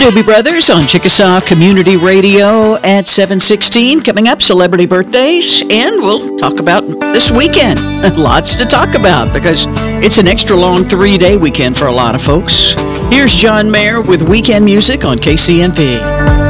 Doobie Brothers on Chickasaw Community Radio at 7:16. Coming up, celebrity birthdays, and we'll talk about this weekend. Lots to talk about because it's an extra long 3-day weekend for a lot of folks. Here's John Mayer with Weekend Music on KCNP.